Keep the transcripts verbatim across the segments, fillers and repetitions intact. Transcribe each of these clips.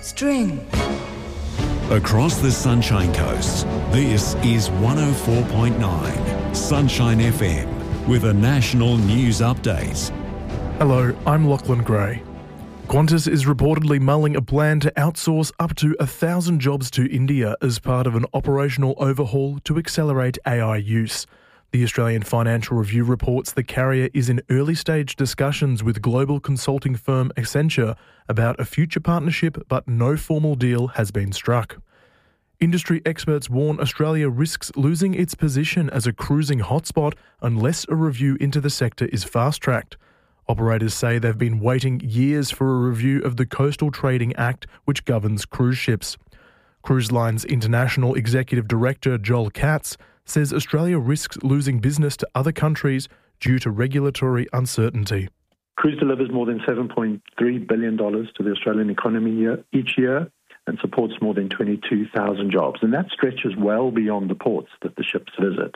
String. Across the Sunshine Coast, this is one oh four point nine Sunshine F M with a national news update. Hello, I'm Lachlan Gray. Qantas is reportedly mulling a plan to outsource up to one thousand jobs to India as part of an operational overhaul to accelerate A I use. The Australian Financial Review reports the carrier is in early-stage discussions with global consulting firm Accenture about a future partnership, but no formal deal has been struck. Industry experts warn Australia risks losing its position as a cruising hotspot unless a review into the sector is fast-tracked. Operators say they've been waiting years for a review of the Coastal Trading Act, which governs cruise ships. Cruise Lines International Executive Director Joel Katz says Australia risks losing business to other countries due to regulatory uncertainty. Cruise delivers more than seven point three billion dollars to the Australian economy year, each year and supports more than twenty-two thousand jobs. And that stretches well beyond the ports that the ships visit.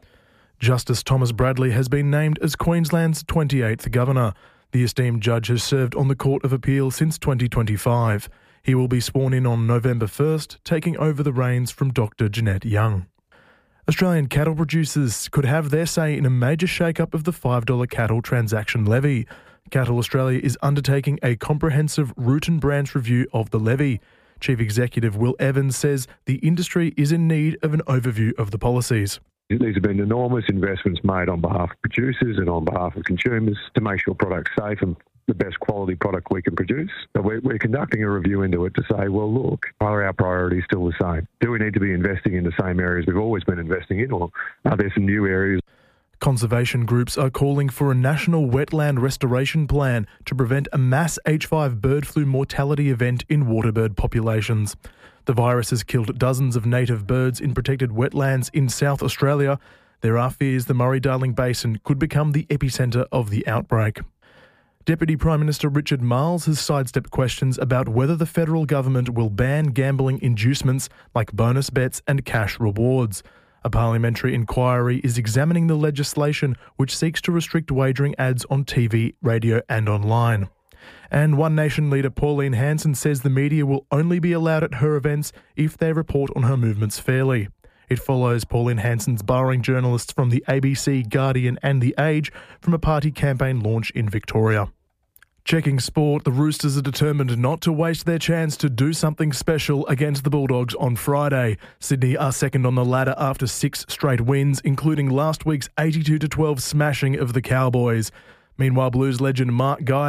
Justice Thomas Bradley has been named as Queensland's twenty-eighth Governor. The esteemed judge has served on the Court of Appeal since twenty twenty-five. He will be sworn in on November first, taking over the reins from Doctor Jeanette Young. Australian cattle producers could have their say in a major shake-up of the five dollars cattle transaction levy. Cattle Australia is undertaking a comprehensive root and branch review of the levy. Chief Executive Will Evans says the industry is in need of an overview of the policies. These have been enormous investments made on behalf of producers and on behalf of consumers to make sure product's safe and the best quality product we can produce. So we're, we're conducting a review into it to say, well, look, are our priorities still the same? Do we need to be investing in the same areas we've always been investing in, or are there some new areas? Conservation groups are calling for a national wetland restoration plan to prevent a mass H five bird flu mortality event in waterbird populations. The virus has killed dozens of native birds in protected wetlands in South Australia. There are fears the Murray-Darling Basin could become the epicentre of the outbreak. Deputy Prime Minister Richard Marles has sidestepped questions about whether the federal government will ban gambling inducements like bonus bets and cash rewards. A parliamentary inquiry is examining the legislation which seeks to restrict wagering ads on T V, radio and online. And One Nation leader Pauline Hanson says the media will only be allowed at her events if they report on her movements fairly. It follows Pauline Hanson's barring journalists from the A B C, Guardian and The Age from a party campaign launch in Victoria. Checking sport, the Roosters are determined not to waste their chance to do something special against the Bulldogs on Friday. Sydney are second on the ladder after six straight wins, including last week's eighty-two to twelve smashing of the Cowboys. Meanwhile, Blues legend Mark Guy